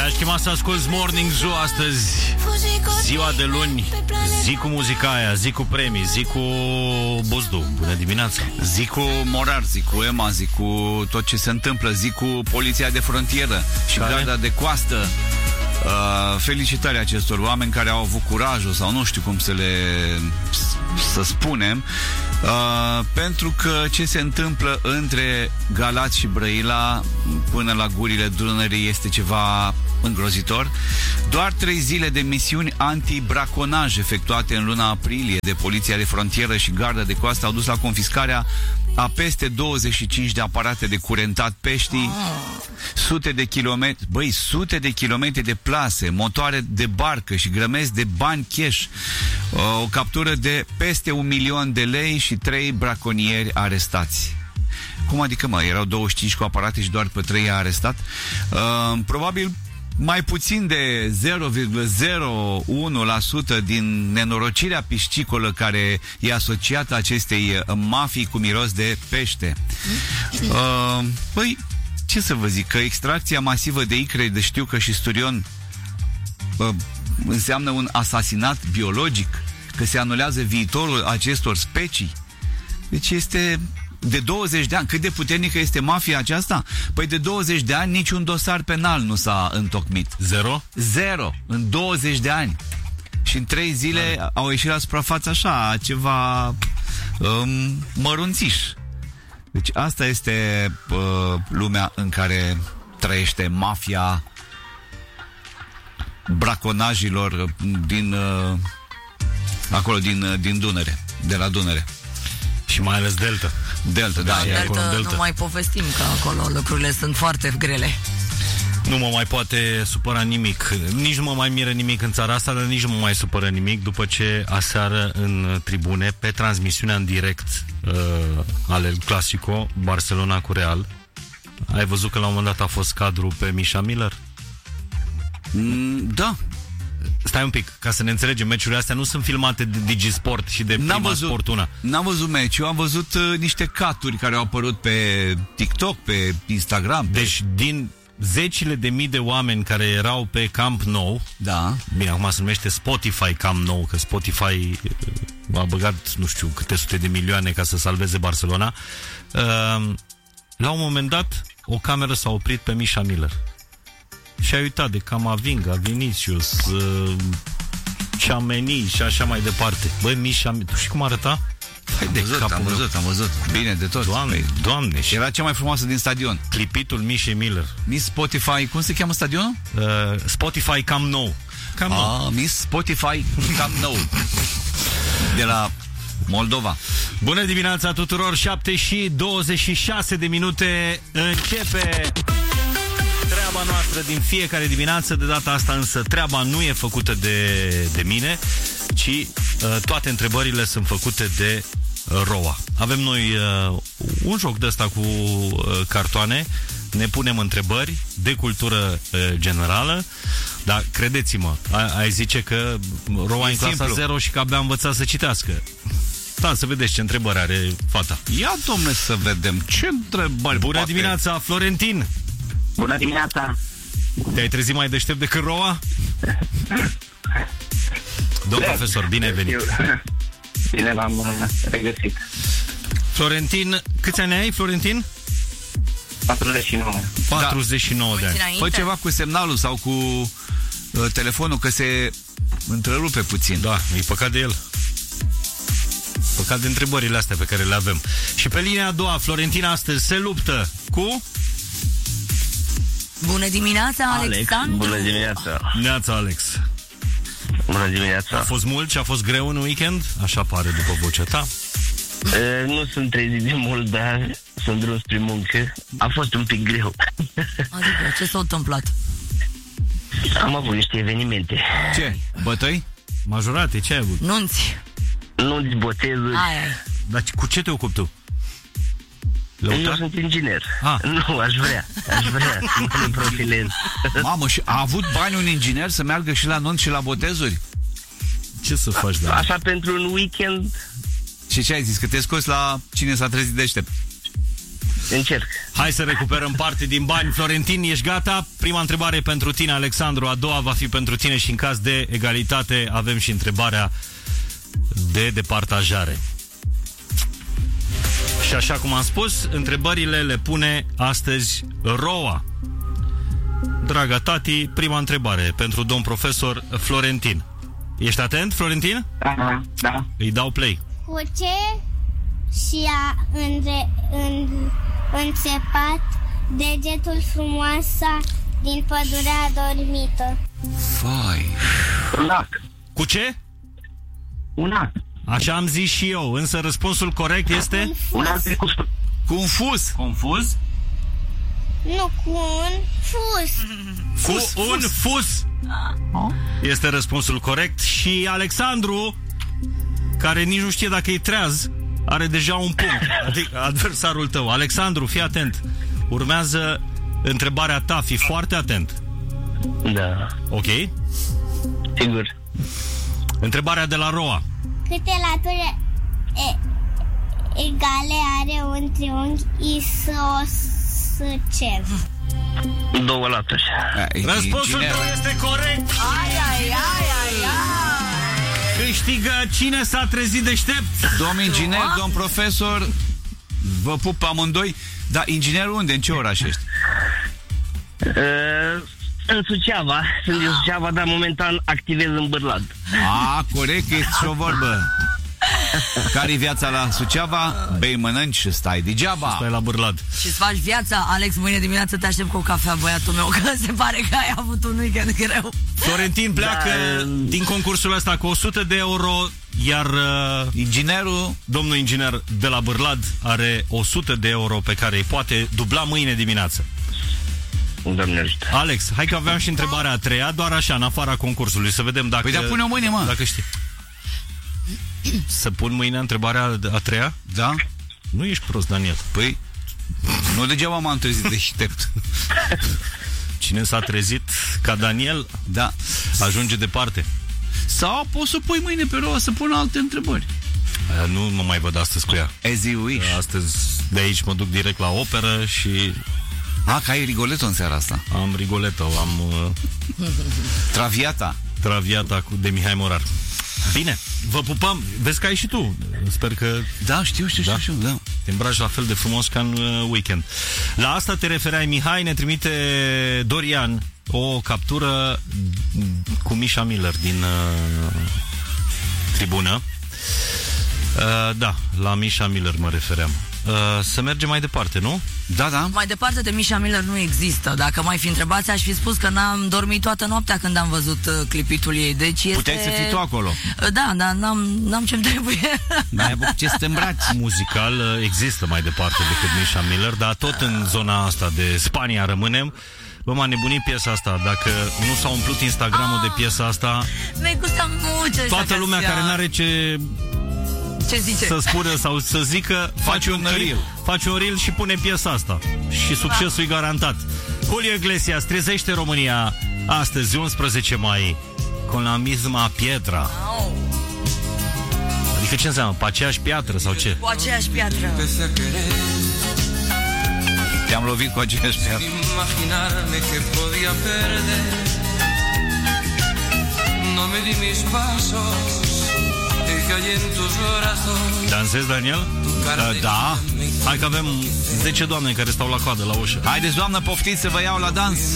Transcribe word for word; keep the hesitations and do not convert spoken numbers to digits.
Te-aș chema să asculti Morning Zoo astăzi, ziua de luni. Zi cu muzica aia, zi cu premii, zi cu Buzdu. Bună dimineața. Zi cu Morar, zi cu Ema, zi cu tot ce se întâmplă, zi cu poliția de frontieră și Care? garda de coastă. Uh, felicitări acestor oameni care au avut curajul, sau nu știu cum să le să spunem, uh, pentru că ce se întâmplă între Galați și Brăila până la gurile Dunării este ceva îngrozitor. Doar trei zile de misiuni anti-braconaj efectuate în luna aprilie de poliția de frontieră și garda de coastă au dus la confiscarea a peste douăzeci și cinci de aparate de curentat peștii, sute de kilometri, băi, sute de kilometri de plase, motoare de barcă și grămezi de bani cash, o captură de peste un milion de lei și trei braconieri arestați. Cum adică, mă, erau douăzeci și cinci cu aparate și doar pe trei i-a arestat? Uh, probabil mai puțin de zero virgulă zero unu la sută din nenorocirea piscicolă care e asociată acestei mafii cu miros de pește. Uh, păi, ce să vă zic, că extracția masivă de icre, de știucă și sturion uh, înseamnă un asasinat biologic, că se anulează viitorul acestor specii. Deci este... De douăzeci de ani. Cât de puternică este mafia aceasta? Păi de douăzeci de ani niciun dosar penal nu s-a întocmit. Zero? Zero. În douăzeci de ani. Și în trei zile Hai. au ieșit la suprafață așa, ceva um, mărunțiș. Deci asta este uh, lumea în care trăiește mafia braconajilor din uh, acolo, din, uh, din Dunăre, de la Dunăre. Și mai ales Delta. Delta, da. Da, Delta, Delta. Nu mai povestim, că acolo lucrurile sunt foarte grele. Nu mă mai poate supăra nimic. Nici nu mă mai miră nimic în țara asta, dar nici nu mă mai supără nimic după ce aseară în tribune, pe transmisiunea în direct uh, ale Clasico, Barcelona cu Real, ai văzut că la un moment dat a fost cadru pe Misha Miller? Mm, da. Stai un pic, ca să ne înțelegem, meciurile astea nu sunt filmate de Digisport și de Prima N-am văzut, Sport Una. N-am văzut meciul, am văzut uh, niște caturi care au apărut pe TikTok, pe Instagram. Pe... Deci din zecile de mii de oameni care erau pe Camp Nou, Da. bine, acum se numește Spotify Camp Nou, că Spotify uh, a băgat nu știu câte sute de milioane ca să salveze Barcelona, uh, la un moment dat o cameră s-a oprit pe Misha Miller și a uitat de Camavinga, Vinicius, uh, Tchouaméni și așa mai departe. Băi, Misha, tu știi cum arăta? Am văzut, am văzut, am văzut. Bine, de tot. Doamne, doamne. Și era cea mai frumoasă din stadion. clipitul Misha Miller. Miss Spotify, cum se cheamă stadionul? Uh, Spotify Camp Nou. Camp Nou. Ah, Miss Spotify Camp Nou. De la Moldova. Bună dimineața tuturor, șapte și douăzeci și șase de minute. Începe treaba noastră din fiecare dimineață. De data asta însă treaba nu e făcută de, de mine, ci uh, toate întrebările sunt făcute de uh, Roa. Avem noi uh, un joc de ăsta cu uh, cartoane. Ne punem întrebări de cultură uh, generală. Dar credeți-mă, a, ai zice că Roa e în clasa zero și că abia a învățat să citească. Da, să vedeți ce întrebări are fata. Ia, domne, să vedem ce întrebări. Bună poate. dimineața, Florentin! Bună dimineața! Te-ai trezit mai deștept decât Roa? Domn profesor, bine ai venit! Bine l-am regăsit. Florentin, câți ani ai, Florentin? patruzeci și nouă. patruzeci și nouă de ani. Fă ceva cu semnalul sau cu uh, telefonul, că se întrerupe puțin. Da, e păcat de el. Păcat de întrebările astea pe care le avem. Și pe linia a doua, Florentina astăzi se luptă cu... Bună dimineața, Alex. Alexandru! Bună dimineața! Neața, Alex. Bună A dimineața! fost mult și a fost greu în weekend? Așa pare după vocea ta. E, nu sunt trezit de mult, dar sunt drum spre muncă. A fost un pic greu. Adică, ce s-a întâmplat? Am avut niște evenimente. Ce? Bătăi? Majorate, ce ai avut? Nunți. Nu-ți botezuri. Aia. Dar cu ce te ocupi tu? Eu Lăutar? sunt inginer. Ah. Nu, aș vrea. Aș vrea să mă profilez. Mamă, și a avut bani un inginer să meargă și la nunți și la botezuri? Ce să faci, da? Așa pentru un weekend. Și ce ai zis? Că te scoți la cine s-a trezit deștept? Încerc. Hai să recuperăm parte din bani. Florentin, ești gata? Prima întrebare pentru tine, Alexandru. A doua va fi pentru tine și în caz de egalitate avem și întrebarea de departajare. Și așa cum am spus, întrebările le pune astăzi Roa. Draga tati, prima întrebare pentru domn profesor Florentin. Ești atent, Florentin? Aha, da. Îi dau play. Cu ce și-a înre, în, înțepat degetul frumoasa din pădurea adormită? Vai. Un ac. Cu ce? Un ac. Așa am zis și eu, însă răspunsul corect este... Un ac de cusut. Confuz. Confuz? Nu, cu un fus. Fus, cu un fus. Este răspunsul corect. Și Alexandru, care nici nu știe dacă e treaz, are deja un punct, adică adversarul tău. Alexandru, fii atent. Urmează întrebarea ta, fii foarte atent. Da. Ok? Sigur. Întrebarea de la Roa. Câte laturi e, egale are un triunghi isosceles? Două laturi. Răspunsul tău este corect. Ai, ai, ai, ai, ai. Câștigă cine s-a trezit deștept. Domn inginer, domn profesor, vă pup pe amândoi. Dar inginerul unde? În ce oraș ești? Uh, în Suceava. Sunt din Suceava, dar momentan activez în Bârlad. A, corect, este și o vorbă. Care-i viața la Suceava? Bei, mănânci și stai degeaba. Stai la Bârlad. Și-ți faci viața, Alex, mâine dimineață te aștept cu o cafea, băiatul meu, că se pare că ai avut un weekend greu. Florentin pleacă Da. din concursul ăsta cu o sută de euro, iar uh, Inginerul, domnul inginer de la Bârlad are o sută de euro pe care îi poate dubla mâine dimineață. Doamne ajută. Alex, hai că aveam și întrebarea a treia, doar așa, în afara concursului, să vedem dacă... Păi da, pune-o mâine, mă. Dacă știi. Să pun mâine întrebarea a treia? da? Nu ești prost, Daniel. Păi, nu degeaba m-am trezit deștept. Cine s-a trezit ca Daniel, Da. ajunge departe. Sau poți să pui mâine pe Roa să pună alte întrebări. Aia nu mă mai văd astăzi cu ea. As you wish. Astăzi de aici mă duc direct la operă și A, că ai Rigoletto în seara asta. am Rigoletto, am uh, Traviata. Traviata cu de Mihai Morar. Bine, vă pupăm. Vezi că ai și tu. Sper că Da, știu, știu, Da? știu, știu, da. te îmbraci la fel de frumos ca în uh, weekend. La asta te refereai, Mihai. Ne trimite Dorian o captură cu Misha Miller din uh, tribună. Uh, da, la Misha Miller mă refeream. Uh, să mergem mai departe, nu? Da, da. Mai departe de Misha Miller nu există. Dacă mai fi întrebați, aș fi spus că n-am dormit toată noaptea când am văzut uh, clipitul ei. Deci este... Puteai să fii tu acolo. Uh, Da, dar n-am, n-am ce-mi trebuie. N-ai avut ce să te îmbraci. Muzical uh, există mai departe decât Misha Miller, dar tot în zona asta de Spania rămânem. Bă, m-a nebunit piesa asta. Dacă nu s-a umplut Instagramul de piesa asta, Me gusta mucho esa toată lumea canción. care n-are ce Ce zice? să spună sau să zică, face un un clip, reel. face un reel și pune piesa asta. Și succesul e garantat. Julio Iglesias trezește România astăzi, unsprezece mai, con la misma piedra. Au, Adică ce înseamnă? Pe aceeași piatră sau ce? cu aceeași piatră. Te-am lovit cu aceeași piatră. Imaginarme que podía perder. No me di mis pasos y caí en tus brazos. Dansezi, Daniel? Uh, da. Hai că avem zece doamne care stau la coadă la ușă. Haideți, doamnă, poftiți să vă iau la dans.